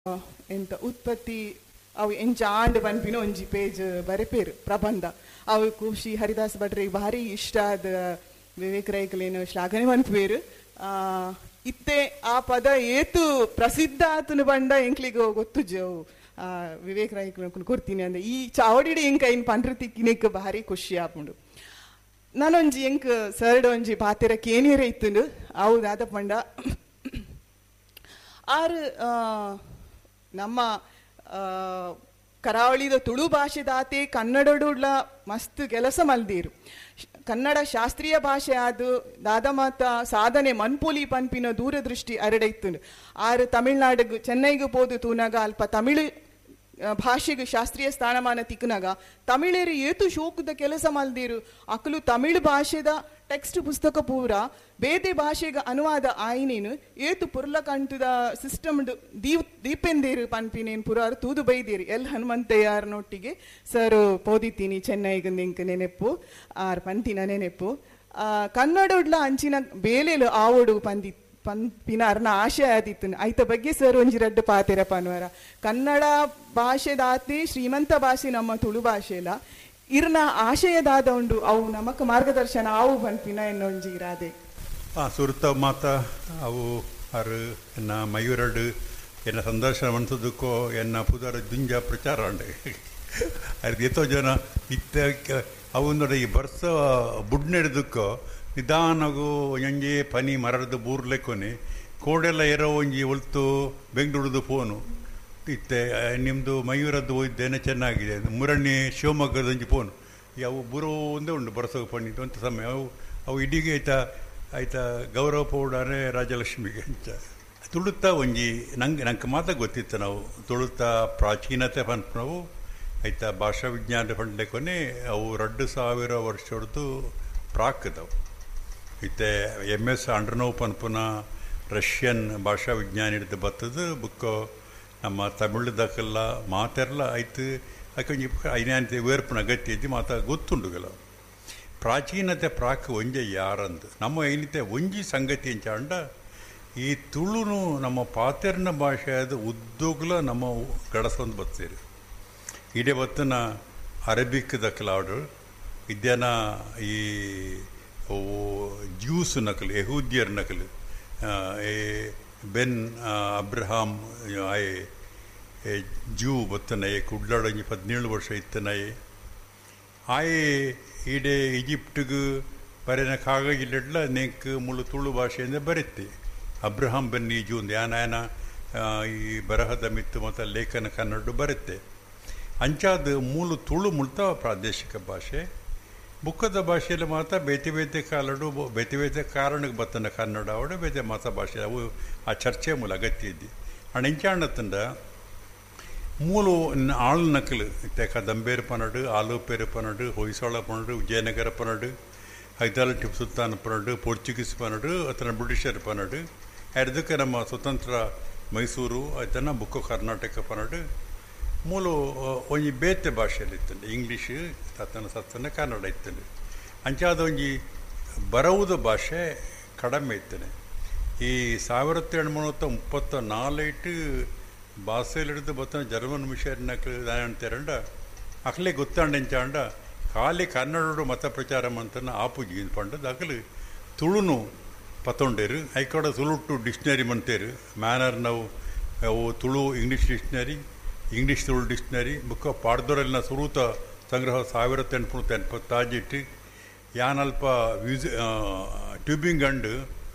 ಎಂತ ಉತ್ಪತ್ತಿ ಅವು ಎಂಚಾಂಡ್ ಪನ್ಪಿನ ಒಂಜಿ ಪೇಜ್ ಬರೆಪೇರು ಪ್ರಬಂಧ ಅವು ಖುಷಿ ಹರಿದಾಸ್ ಭಟ್ರಿಗೆ ಭಾರಿ ಇಷ್ಟ ಆದ ವಿವೇಕ್ ರೈಕಲೇನು ಶ್ಲಾಘನೆ ಪನ್ಪೇರು. ಇತ್ತೆ ಆ ಪದ ಏತು ಪ್ರಸಿದ್ಧ ಆತನು ಬಂಡ ಎಂಕ್ಲಿಗೆ ಗೊತ್ತು ಜವು ವಿವೇಕ್ ರೈಕಲ್ ಕೊಡ್ತೀನಿ ಅಂದ್ರೆ ಈ ಚಾವಡಿಡಿ ಎಂಕ ಇನ್ ಪಂಡ್ರ ತಿಕ್ಕಿನೆಕ್ ಭಾರಿ ಖುಷಿ ಆಪುಂಡು. ನಾನೊಂಜಿ ಎಂಕ್ ಸರ್ಡ್ ಒಂಜಿ ಪಾತೆರ ಕೇನೇರ ಇತ್ತುಂಡು ಅವು ದಾದ ಪಂಡ ಆರು ನಮ್ಮ ಕರಾವಳಿದ ತುಳು ಭಾಷೆದಾತೆ ಕನ್ನಡಡುಡ್ಲ ಮಸ್ತ್ ಕೆಲಸ ಮಲ್ದೀರು. ಕನ್ನಡ ಶಾಸ್ತ್ರೀಯ ಭಾಷೆ ಆದು ದಾದ ಮಾತ ಸಾಧನೆ ಮನ್ಪೋಲಿ ಪನ್ಪಿನ ದೂರದೃಷ್ಟಿ ಅರಡೈತು. ಆರು ತಮಿಳ್ನಾಡಿಗೆ ಚೆನ್ನೈಗೆ ಪೋದು ತೂನಾಗ ಅಲ್ಪ ತಮಿಳು ಭಾಷೆಗೆ ಶಾಸ್ತ್ರೀಯ ಸ್ಥಾನಮಾನ ತಿಕ್ಕನಾಗ ತಮಿಳೇರು ಏತು ಶೋಕದ ಕೆಲಸ ಮಲ್ದೀರು. ಅಕಲು ತಮಿಳು ಭಾಷೆದ ಟೆಕ್ಸ್ಟ್ ಪುಸ್ತಕ ಪೂರ ಬೇರೆ ಭಾಷೆಗೆ ಅನುವಾದ ಆಯ್ನೇನು ಏತು ಪುರ್ಲ ಕಂಟದ ಸಿಸ್ಟಮ್ ದೀಪೆಂದೇರು ಪನ್ಪಿನೇನು ಪುರಾರು ತೂದು ಬೈದೇರು ಎಲ್ ಹನುಮಂತಯ್ಯನೊಟ್ಟಿಗೆ ಸರ್ ಪೋದಿತೀನಿ ಚೆನ್ನೈಗೆ ನಿಂಕ ನೆನೆಪ್ಪು ಆರ್ ಪಂತಿನ ನೆನೆಪ್ಪು ಕನ್ನಡೊಡ್ಲ ಅಂಚಿನ ಬೇಲೆಲು ಆವೋಡು ಪನ್ಪಿನ ಅರ್ನ ಆಶಯ ಆದಿತ್ತು ಐತ ಬಗ್ಗೆ ಸರ್ ಒಂಜಿ ರಡ್ಡು ಪಾತೆರ ಪನ್ವರ ಕನ್ನಡ ಭಾಷೆದಾತಿ ಶ್ರೀಮಂತ ಭಾಷೆ ನಮ್ಮ ತುಳು ಭಾಷೆಲ ಇರ್ನ ಆಶಯದಾದ ಉಂಡು ಅವು ನಮಕ್ ಮಾರ್ಗದರ್ಶನ ಆವು ಪನ್ಪಿನ ಎನ್ನೊಂಜಿ ಇರಾದೆ ಸುರತ ಮಾತ ಅವು ಅರು ಎನ್ನ ಮಯೂರಡು ಎನ್ನ ಸಂದರ್ಶನ ಮನ್ಸದಕ್ಕೋ ಎನ್ನ ಪುದರ ದುಂಜ ಪ್ರಚಾರ ಉಂಡೆ ಅದು ಎತ್ತೋ ಜನ ಇತ್ತ ಅವು ನೋಡಿ ಈ ಬರ್ಸ ಬುಡ್ನೆಡ್ದಕ್ಕೋ ನಿಧಾನಗೂ ಒಂಜಿ ಪನಿ ಮರದ ಬೂರ್ಲೆಕೊನೆ ಕೋಡೆಲ್ಲ ಎರೋ ಒಂಜಿ ಒಲ್ತು ಬೆಂಗಳೂರದು ಫೋನು ಇತ್ತೆ ನಿಮ್ಮದು ಮಯೂರದ್ದು ಹೋಯ್ದೇನೆ ಚೆನ್ನಾಗಿದೆ ಮುರಣ್ಣಿ ಶಿವಮೊಗ್ಗದ ಒಂಜಿ ಫೋನು ಅವು ಬುರೋ ಒಂದೇ ಉಂಡು ಬರ್ಸೋಕೆ ಪಣಿದ್ದು ಅಂತ ಸಮಯ ಅವು ಇಡೀಗೆ ಆಯ್ತಾ ಗೌರವ ಪೌಡಾನೆ ರಾಜಲಕ್ಷ್ಮಿಗೆ ಅಂತ ತುಳುತ್ತಾ ಒಂಜಿ ನಂಗೆ ಮಾತ್ರ ಗೊತ್ತಿತ್ತು ನಾವು ತುಳುತ್ತಾ ಪ್ರಾಚೀನತೆ ಪಂಪ್ ನಾವು ಆಯ್ತಾ ಭಾಷಾ ವಿಜ್ಞಾನ ಪಂಡೆ ಕೊನೆ ಅವು 2000 ವರ್ಷ ಹೊಡೆದು ಪ್ರಾಕ್ದವು ಇತ್ತೆ MS ಅಂಡ್ರನೋವ್ ಪನ್ಪುನ ರಷ್ಯನ್ ಭಾಷಾ ವಿಜ್ಞಾನ ಹಿಡಿದು ಬರ್ತದ ಬುಕ್ಕು ನಮ್ಮ ತಮಿಳ್ದಕ್ಕೆಲ್ಲ ಮಾತೆಲ್ಲ ಆಯ್ತು ಯಾಕೊಂಜಿ ಐನಾಂತೆ ವೇರ್ಪನ ಅಗತ್ಯ ಇದ್ದು ಮಾತಾ ಗೊತ್ತುಂಡುಗಲ್ಲ ಪ್ರಾಚೀನತೆ ಪ್ರಾಕ್ ಒಂಜೆ ಯಾರಂದು ನಮ್ಮ ಏನಿತೆ ಒಂಜಿ ಸಂಗತಿ ಅಂಚಾಂಡ ಈ ತುಳುನು ನಮ್ಮ ಪಾತೆರ್ನ ಭಾಷೆ ಆದ ಉದ್ದೋಗ್ಲ ನಮ್ಮ ಗಡಸೊಂದು ಬರ್ತೇರಿ ಇಡೇ ಬತ್ತನ ಅರಬಿಕ್ ದಕ್ಕಲಾಡು ಇದ್ಯಾನ ಈ ಜ್ಯೂಸ್ ನಕಲು ಯಹೂದ್ಯರ್ ನಕಲು ಬೆನ್ ಅಬ್ರಹಾಂ ಆಯೆ ಜೂ ಬತ್ತನಯೆ ಕುಡ್ಲಾಡಂಜಿ 17 ವರ್ಷ ಇತ್ತನಯೆ ಆಯೆ ಈಡೆ ಈಜಿಪ್ಟ್ಗೆ ಬರೆನ ಕಾಗಜಿಲ್ಲ ನೆಕ್ ಮುಳು ತುಳು ಭಾಷೆಯಿಂದ ಬರುತ್ತೆ ಅಬ್ರಹಾಂ ಬೆನ್ ಈ ಜೂ ಯಾನಾಯನ ಈ ಬರಹದ ಮಿತ್ತು ಮತ್ತು ಲೇಖನ ಕನ್ನಡ ಬರುತ್ತೆ ಅಂಚಾದ ಮೂಲು ತುಳು ಮುಳ್ತ ಪ್ರಾದೇಶಿಕ ಭಾಷೆ ಬುಕ್ಕದ ಭಾಷೆಯಲ್ಲಿ ಮಾತ್ರ ಬೇತೆ ಕಾಲಡು ಬೇತೆ ಕಾರಣಕ್ಕೆ ಬತ್ತನ ಕನ್ನಡ ಅವಡೆ ಬೇತೆ ಮಾತ ಭಾಷೆ ಅವು ಆ ಚರ್ಚೆ ಮೂಲ ಅಗತ್ಯ ಇದ್ದಿ ಅಣೆಂಚಾಣತ್ತಂಡ ಮೂಲು ಆಳು ನಕಲು ತೆಕ ದಂಬೇರು ಪನಡು ಆಲೂಪೇರು ಪನಡು ಹೊಯ್ಸಳ ಪನಡು ವಿಜಯನಗರ ಪನಡು ಹೈದರಾಲಿ ಟಿಪ್ಪು ಸುಲ್ತಾನ್ ಪನಡು ಪೋರ್ಚುಗೀಸ್ ಪನಡು ಅತನ ಬ್ರಿಟಿಷರ್ ಪನಡು ಅದಕ್ಕೆ ನಮ್ಮ ಸ್ವತಂತ್ರ ಮೈಸೂರು ಆಯ್ತನ ಬುಕ್ಕು ಕರ್ನಾಟಕ ಪನಡು ಮೂಲು ಒಂಜಿ ಬೇತೆ ಭಾಷೆಯಲ್ಲಿ ಇತ್ತಂಡೆ ಇಂಗ್ಲೀಷ್ ಸತ್ತನ ಕನ್ನಡ ಇತ್ತಂಡೆ ಅಂಚಾದ ಒಂಜಿ ಬರವುದ ಭಾಷೆ ಕಡಿಮೆ ಇತ್ತನೆ ಈ 1734 ಭಾಷೆಲಿಡಿದು ಬತ್ತನ ಜರ್ಮನ್ ಮಿಷನಕ್ಕೆ ಅಂತಾರಂಡ ಅಕ್ಲೆ ಗೊತ್ತಾಂಡ ಎಂಚಾಂಡ ಖಾಲಿ ಕನ್ನಡ ಮತ ಪ್ರಚಾರ ಮಂತನ ಆಪುಜಿ ಪಂಡದ ಅಕಲು ತುಳುನು ಪತ್ತೊಂಡೇರು ಐಕಡೆ ತುಳುಟು ಡಿಕ್ಷನರಿ ಮಂತೇರು ಮ್ಯಾನರ್ ನಾವು ಅವು Tulu English dictionary English Tulu dictionary ಬುಕ್ಕ ಪಾಡ್ದೊರೆಲ್ಲ ಸುರೂತ ಸಂಗ್ರಹ 1880 ಯಾನಲ್ಪ ಟ್ಯೂಬಿಂಗ್ ಅಂಡ್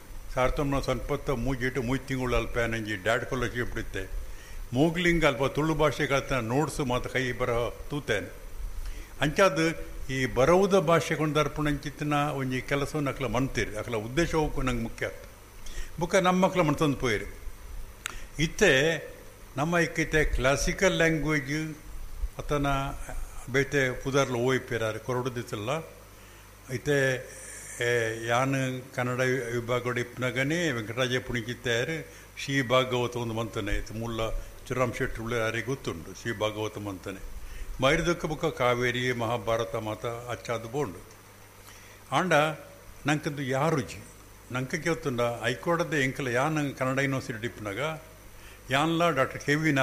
1993 ಮೂಜ್ ತಿಂಗಳು ಅಲ್ಪ ನಂಜಿ ಡ್ಯಾಡ್ ಕಾಲೇಜ್ಗೆ ಬಿಡುತ್ತೆ ಮೂಗ್ಲಿಂಗ್ ಅಲ್ಪ ತುಳು ಭಾಷೆ ಕಲ್ತ ನೋಟ್ಸು ಮತ್ತು ಕೈ ಬರಹ ತೂತೇನೆ ಅಂಚಾದ ಈ ಬರವುದ ಭಾಷೆ ಕೊಂಡರ್ಪಣ ಅಂಚಿತ್ತಿನ ಒಂಜಿ ಕೆಲಸವನ್ನು ಅಕ್ಲ ಮನ್ತೀರಿ ಅಕ್ಲ ಉದ್ದೇಶ ಹೋಗು ನಂಗೆ ಮುಖ್ಯ ಆಗ್ತದೆ ಬುಕ್ಕ ನಮ್ಮ ಮಕ್ಳು ಮನ್ತಂದು ಪೋಯಿರಿ ಇತ್ತೆ ನಮ್ಮ ಇಕ್ಕೈತೆ ಕ್ಲಾಸಿಕಲ್ ಲ್ಯಾಂಗ್ವೇಜ್ ಅತನ ಬೇತೆ ಪುದರ್ಲು ಓಯ್ಪೇರಾರು ಕೊರಡುದಿತ್ತಲ್ಲ ಐತೆ ಯಾನು ಕನ್ನಡ ವಿಭಾಗ ಇಪ್ಪನಾಗನೇ ವೆಂಕಟರಾಜ ಪುಣಿಕಿತ್ತಾರು ಶ್ರೀ ಭಾಗವತ ಒಂದು ಮಂತನೆ ಆಯ್ತು ಮುಲ್ಲ ಚಿರಾಮ್ ಶೆಟ್ಟಿ ಉಳ್ಳ ಯಾರಿಗೆ ಗೊತ್ತುಂಟು ಶ್ರೀ ಭಾಗವತ ಮಂತನೆ ಮೈರ್ದಕ್ಕ ಬುಕ್ಕ ಕಾವೇರಿ ಮಹಾಭಾರತ ಮಾತ ಅಚ್ಚಾದು ಬೋಂಡು ಆಂಡ ನಂಕಂದು ಯಾರುಜಿ ನಂಗೆ ಗೊತ್ತುಂಡ ಐಕೋಡದ ಎಂಕಲ ಯಾನ Kannada university ಡಿಪ್ನಾಗ ಯಾನ್ಲ doctor K V